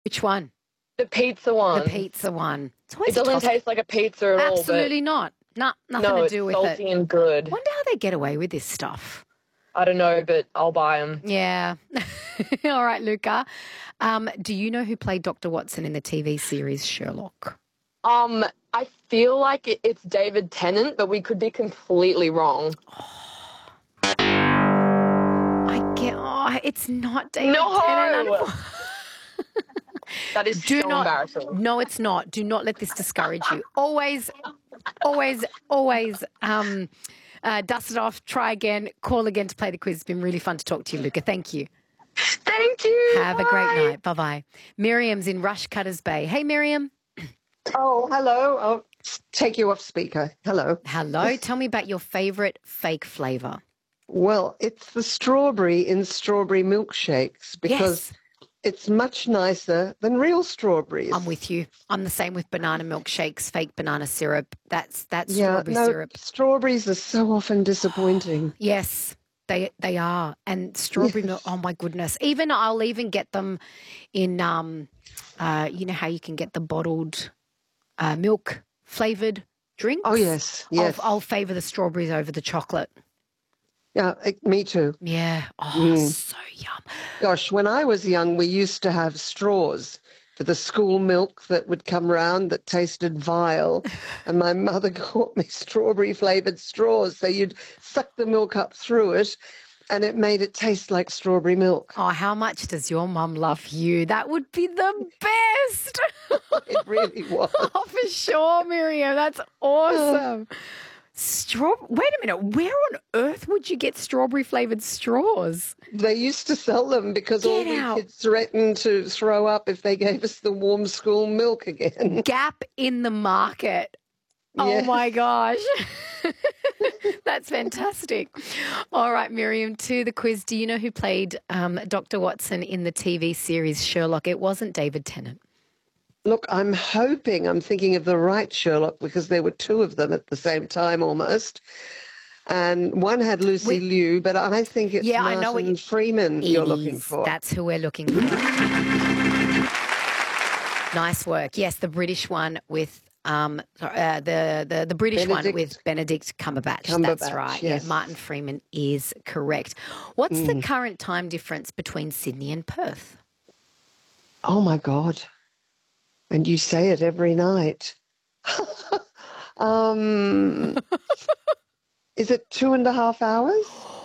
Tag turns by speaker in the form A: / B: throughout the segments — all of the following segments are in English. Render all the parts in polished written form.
A: Which one?
B: The pizza one.
A: The pizza one.
B: It doesn't taste like a pizza at all.
A: Absolutely not. Nothing to do with it.
B: No, it's salty and good.
A: Wonder how they get away with this stuff.
B: I don't know, but I'll buy them.
A: Yeah. All right, Luca. Do you know who played Dr. Watson in the TV series Sherlock?
B: I feel like it's David Tennant, but we could be completely wrong.
A: It's not David Tennant.
B: That is so embarrassing.
A: No, it's not. Do not let this discourage you. Always dust it off, try again, call again to play the quiz. It's been really fun to talk to you, Luca. Thank you.
B: Thank you.
A: Have a great night. Bye-bye. Miriam's in Rushcutters Bay. Hey, Miriam.
C: Oh, hello. I'll take you off speaker. Hello.
A: Hello. Tell me about your favourite fake flavour.
C: Well, it's the strawberry in strawberry milkshakes because it's much nicer than real strawberries.
A: I'm with you. I'm the same with banana milkshakes, fake banana syrup. That's strawberry syrup.
C: Strawberries are so often disappointing.
A: Yes, they are. And strawberry milk, oh my goodness. I'll even get them in, you know how you can get the bottled milk flavoured drinks?
C: Oh, yes.
A: I'll favour the strawberries over the chocolate.
C: Yeah, me too.
A: Yeah. Oh, so yum.
C: Gosh, when I was young, we used to have straws for the school milk that would come round that tasted vile. And my mother got me strawberry-flavoured straws. So you'd suck the milk up through it, and it made it taste like strawberry milk.
A: Oh, how much does your mum love you? That would be the best.
C: It really was.
A: Oh, for sure, Miriam. That's awesome. Wait a minute. Where on earth would you get strawberry-flavoured straws?
C: They used to sell them because all the kids threatened to throw up if they gave us the warm school milk again.
A: Gap in the market. Oh, my gosh. That's fantastic. All right, Miriam, to the quiz. Do you know who played Dr. Watson in the TV series Sherlock? It wasn't David Tennant.
C: Look, I'm thinking of the right Sherlock because there were two of them at the same time almost. And one had Lucy Liu, but I think it's Martin Freeman you're looking for.
A: That's who we're looking for. Nice work. Yes, the British one with the British one with Benedict Cumberbatch. That's right.
C: Yes.
A: Yeah, Martin Freeman is correct. What's the current time difference between Sydney and Perth?
C: Oh, my God. And you say it every night. Is it 2.5 hours?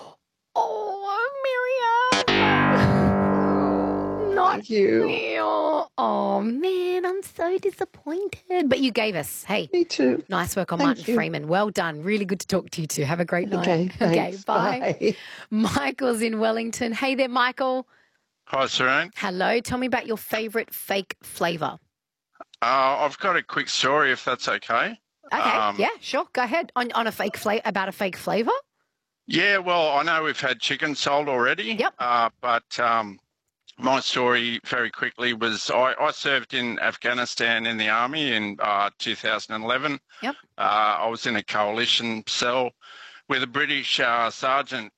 A: Oh, Miriam. Not
C: you.
A: Oh, man, I'm so disappointed. But you gave us. Hey.
C: Me too.
A: Nice work on Martin Freeman. Well done. Really good to talk to you two. Have a great night.
C: Okay, thanks.
A: Bye. Michael's in Wellington. Hey there, Michael.
D: Hi, Serene.
A: Hello. Tell me about your favourite fake flavour.
D: I've got a quick story, if that's okay.
A: Okay, yeah, sure. Go ahead. On a fake about a fake flavour?
D: Yeah, well, I know we've had chicken salt already.
A: Yep.
D: But my story very quickly was I served in Afghanistan in the army in 2011.
A: Yep.
D: I was in a coalition cell with a British sergeant.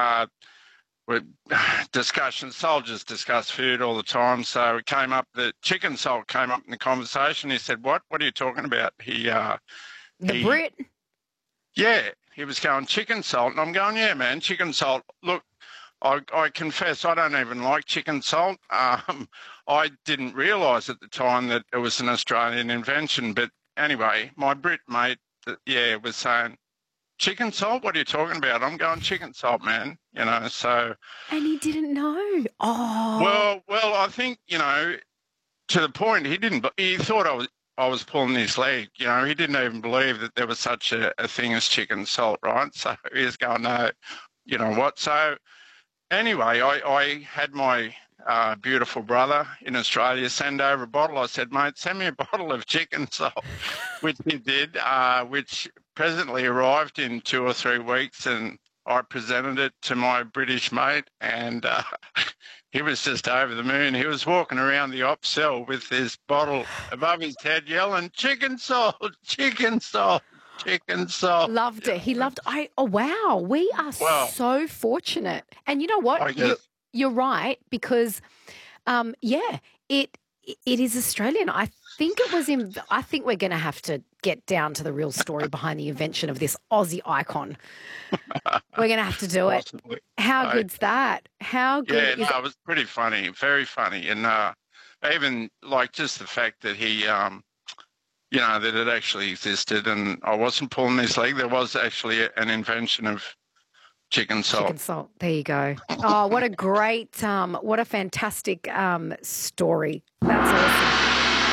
D: Soldiers discuss food all the time. So it came up that chicken salt came up in the conversation. He said, What are you talking about?
A: The Brit?
D: Yeah, he was going, chicken salt. And I'm going, yeah, man, chicken salt. Look, I confess I don't even like chicken salt. I didn't realise at the time that it was an Australian invention. But anyway, my Brit mate, was saying, chicken salt? What are you talking about? I'm going, chicken salt, man. So.
A: And he didn't know. Oh.
D: Well, I think, to the point, he thought I was pulling his leg. He didn't even believe that there was such a thing as chicken salt, right? So he was going, no, you know what? So anyway, I had my beautiful brother in Australia send over a bottle. I said, mate, send me a bottle of chicken salt, which he did, which presently arrived in 2 or 3 weeks, and I presented it to my British mate, and he was just over the moon. He was walking around the op cell with this bottle above his head yelling, chicken salt, chicken salt, chicken salt.
A: Loved it. He loved it. Oh, wow. We are so fortunate. And you know what? You're right, because, It is Australian. I think it was in. I think we're going to have to get down to the real story behind the invention of this Aussie icon. We're going to have to do it.
D: Possibly.
A: How good's that? How good is
D: it was pretty funny, very funny. And even like just the fact that he, that it actually existed and I wasn't pulling his leg. There was actually an invention of chicken salt.
A: Chicken salt. There you go. Oh, what a great, what a fantastic story. That's awesome.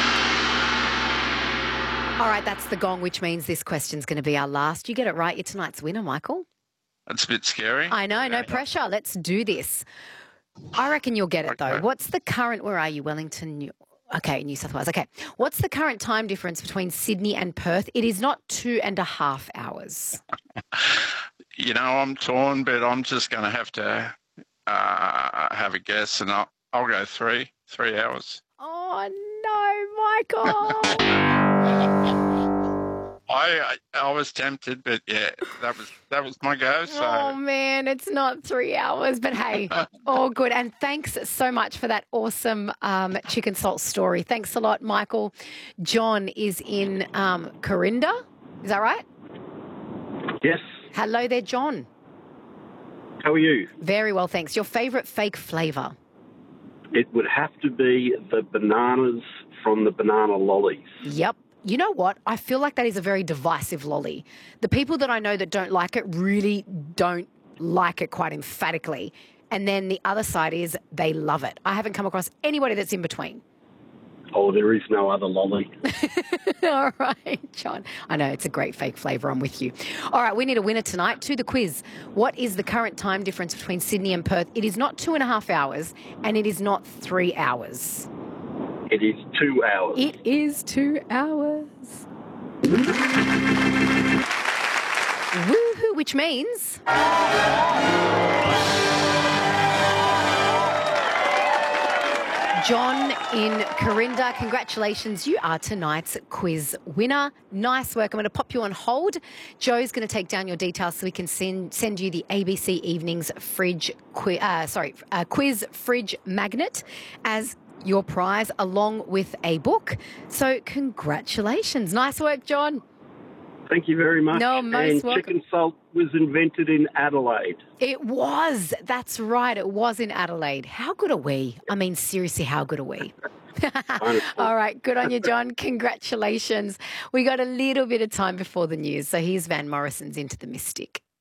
A: All right, that's the gong, which means this question's going to be our last. You get it right, you're tonight's winner, Michael.
D: That's a bit scary.
A: I know, no pressure. Let's do this. I reckon you'll get it, though. What's the current, where are you, Wellington? New South Wales. Okay. What's the current time difference between Sydney and Perth? It is not 2.5 hours.
D: I'm torn, but I'm just going to have a guess, and I'll go 3 hours.
A: Oh, no, Michael.
D: I was tempted, but yeah, that was my go. So.
A: Oh man, it's not 3 hours, but hey, all good. And thanks so much for that awesome chicken salt story. Thanks a lot, Michael. John is in Corinda. Is that right?
E: Yes.
A: Hello there, John.
E: How are you?
A: Very well, thanks. Your favourite fake flavour?
E: It would have to be the bananas from the banana lollies.
A: Yep. You know what? I feel like that is a very divisive lolly. The people that I know that don't like it really don't like it quite emphatically. And then the other side is they love it. I haven't come across anybody that's in between.
E: Oh, there is no other lolly.
A: All right, John. I know, it's a great fake flavour. I'm with you. All right, we need a winner tonight. To the quiz. What is the current time difference between Sydney and Perth? It is not 2.5 hours and it is not 3 hours.
E: It is 2 hours.
A: It is 2 hours. Woohoo, which means... John in Corinda, congratulations. You are tonight's quiz winner. Nice work. I'm going to pop you on hold. Joe's going to take down your details so we can send you the ABC Evenings quiz fridge magnet as your prize, along with a book. So congratulations. Nice work, John.
E: Thank you very much.
A: No, most welcome.
E: Chicken salt was invented in Adelaide.
A: It was. That's right. It was in Adelaide. How good are we? I mean, seriously, how good are we? All right. Good on you, John. Congratulations. We got a little bit of time before the news. So here's Van Morrison's Into the Mystic.